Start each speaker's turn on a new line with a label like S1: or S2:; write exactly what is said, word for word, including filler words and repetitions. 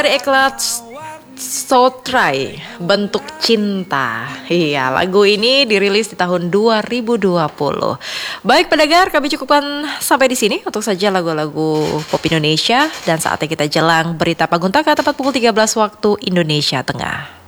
S1: Dari Eklat So Try, Bentuk Cinta. Iya, lagu ini dirilis di tahun dua ribu dua puluh. Baik pendengar, kami cukupkan sampai di sini untuk saja lagu-lagu pop Indonesia. Dan saatnya kita jelang berita Paguntaka tepat pukul tiga belas waktu Indonesia Tengah.